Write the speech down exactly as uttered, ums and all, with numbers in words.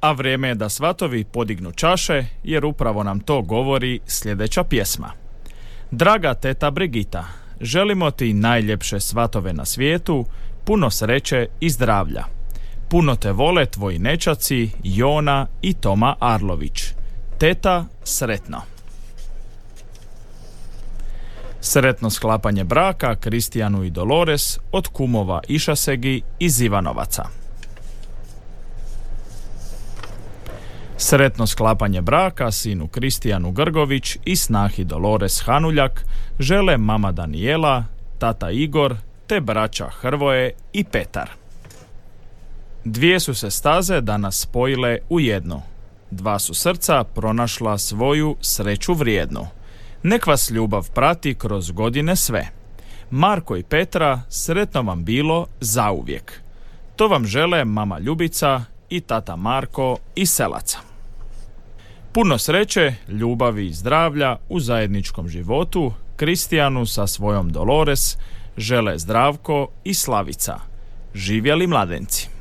A vrijeme je da svatovi podignu čaše, jer upravo nam to govori sljedeća pjesma. Draga teta Brigita, želimo ti najljepše svatove na svijetu, puno sreće i zdravlja. Puno te vole tvoji nečaci Jona i Toma Arlović. Teta, sretno. Sretno sklapanje braka Kristijanu i Dolores od kumova Išasegi iz Ivanovaca. Sretno sklapanje braka sinu Kristijanu Grgović i snahi Dolores Hanuljak žele mama Danijela, tata Igor te braća Hrvoje i Petar. Dvije su se staze danas spojile u jednu. Dva su srca pronašla svoju sreću vrijednu. Nek vas ljubav prati kroz godine sve. Marko i Petra, sretno vam bilo zauvijek. To vam žele mama Ljubica i tata Marko iz Selaca. Puno sreće, ljubavi i zdravlja u zajedničkom životu Kristijanu sa svojom Dolores žele Zdravko i Slavica. Živjeli mladenci.